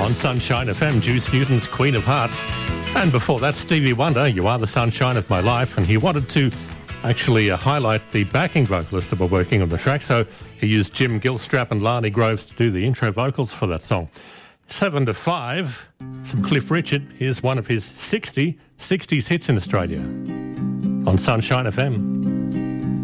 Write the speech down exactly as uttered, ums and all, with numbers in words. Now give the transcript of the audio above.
On Sunshine F M, Juice Newton's Queen of Hearts. And before that, Stevie Wonder, You Are the Sunshine of My Life. And he wanted to actually uh, highlight the backing vocalists that were working on the track. So he used Jim Gilstrap and Lani Groves to do the intro vocals for that song. Seven to five, some Cliff Richard. Here's one of his sixty, sixties hits in Australia. On Sunshine F M.